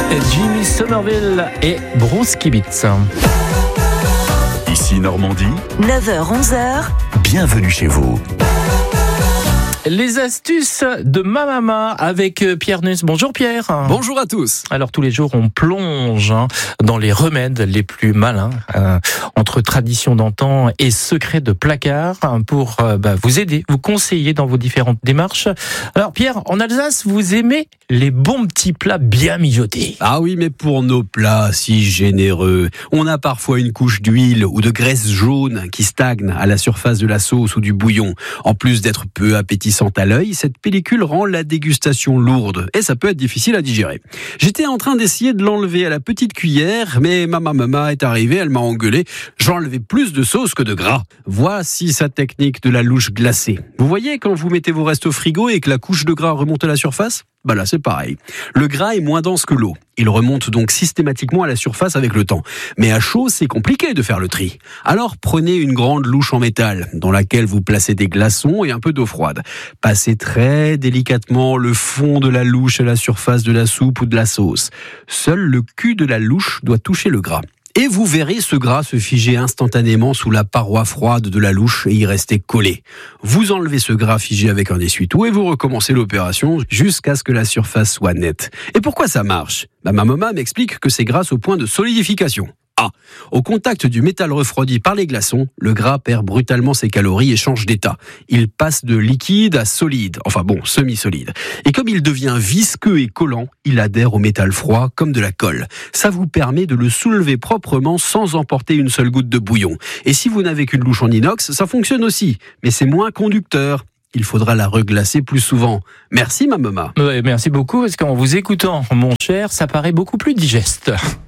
Jimmy Somerville et Bruce Kibitz. Ici Normandie, 9h-11h, bienvenue chez vous. Les astuces de ma maman avec Pierre Nuss. Bonjour Pierre. Bonjour à tous. Alors tous les jours on plonge dans les remèdes les plus malins entre traditions d'antan et secrets de placard pour vous aider, vous conseiller dans vos différentes démarches. Alors Pierre, en Alsace, vous aimez les bons petits plats bien mijotés. Ah oui, mais pour nos plats si généreux, on a parfois une couche d'huile ou de graisse jaune qui stagne à la surface de la sauce ou du bouillon. En plus d'être peu appétissante à l'œil, cette pellicule rend la dégustation lourde et ça peut être difficile à digérer. J'étais en train d'essayer de l'enlever à la petite cuillère, mais ma maman est arrivée, elle m'a engueulé. J'enlevais plus de sauce que de gras. Voici sa technique de la louche glacée. Vous voyez quand vous mettez vos restes au frigo et que la couche de gras remonte à la surface ? Là, c'est pareil. Le gras est moins dense que l'eau. Il remonte donc systématiquement à la surface avec le temps. Mais à chaud, c'est compliqué de faire le tri. Alors, prenez une grande louche en métal, dans laquelle vous placez des glaçons et un peu d'eau froide. Passez très délicatement le fond de la louche à la surface de la soupe ou de la sauce. Seul le cul de la louche doit toucher le gras. Et vous verrez ce gras se figer instantanément sous la paroi froide de la louche et y rester collé. Vous enlevez ce gras figé avec un essuie-tout et vous recommencez l'opération jusqu'à ce que la surface soit nette. Et pourquoi ça marche ? Ma maman m'explique que c'est grâce au point de solidification. Au contact du métal refroidi par les glaçons, le gras perd brutalement ses calories et change d'état. Il passe de liquide à solide, semi-solide. Et comme il devient visqueux et collant, il adhère au métal froid comme de la colle. Ça vous permet de le soulever proprement sans emporter une seule goutte de bouillon. Et si vous n'avez qu'une louche en inox, ça fonctionne aussi, mais c'est moins conducteur. Il faudra la reglacer plus souvent. Merci ma maman. Ouais, merci beaucoup parce qu'en vous écoutant, mon cher, ça paraît beaucoup plus digeste.